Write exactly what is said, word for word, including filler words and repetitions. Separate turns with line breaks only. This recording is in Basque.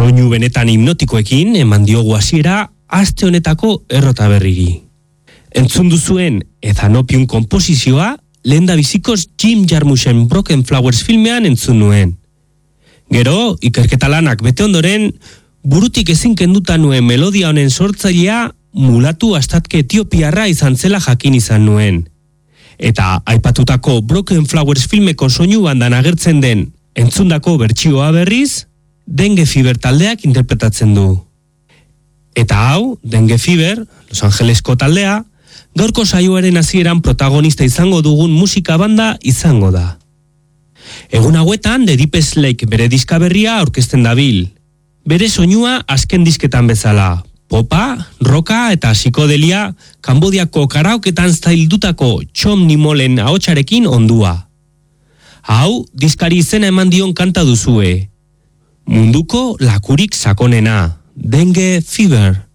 Soinu benetan hipnotikoekin eman diogu hasiera aste honetako errota berriri. Entzun duzuen Ethanopium konposizioa lehendabizikoz Jim Jarmusen Broken Flowers filmean entzun nuen. Gero, ikerketa lanak bete ondoren, burutik ezin kenduta nuen melodia honen sortzailea mulatu astatke etiopiarra izan zela jakin izan nuen. Eta aipatutako Broken Flowers filmeko soinu bandan agertzen den entzundako bertsioa berriz, Dengue Fever taldeak interpretatzen du. Eta hau, Dengue Fever, Los Angelesko taldea, gaurko saioaren hasieran protagonista izango dugun musika banda izango da. Egun hauetan, The Deepest Lake bere diska berria aurkezten dabil. Bere soinua azken disketan bezala. Popa, roka eta psikodelia Kambodiako karaoketan zaildutako Chom Nimolen ahotsarekin ondua. Hau, diskari izena eman dion kanta duzue. Munduko lakurik sakonena, Dengue Fever.